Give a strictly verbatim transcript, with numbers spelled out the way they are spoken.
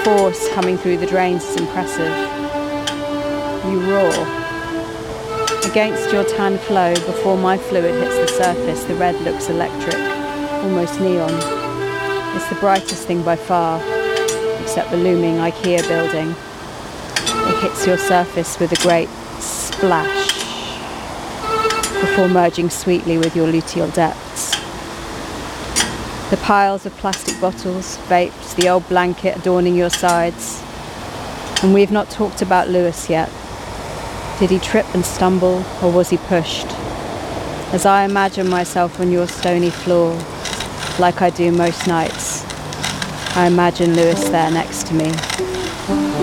force coming through the drains is impressive. You roar. Against your tan flow, before my fluid hits the surface, the red looks electric, almost neon. It's the brightest thing by far, except the looming IKEA building. It hits your surface with a great splash, before merging sweetly with your luteal depths. The piles of plastic bottles, vapes, the old blanket adorning your sides. And we've not talked about Lewis yet. Did he trip and stumble, or was he pushed? As I imagine myself on your stony floor, like I do most nights, I imagine Lewis there next to me.